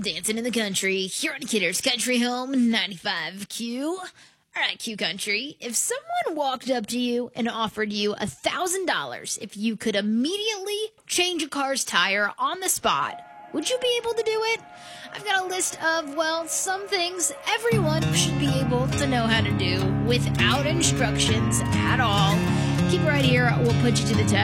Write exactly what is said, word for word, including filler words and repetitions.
Dancing in the Country here on Kidder's Country Home ninety-five Q. All right, Q Country, if someone walked up to you and offered you a thousand dollars if you could immediately change a car's tire on the spot, would you be able to do it? I've got a list of, well, some things everyone should be able to know how to do without instructions at all. Keep right here. We'll put you to the test.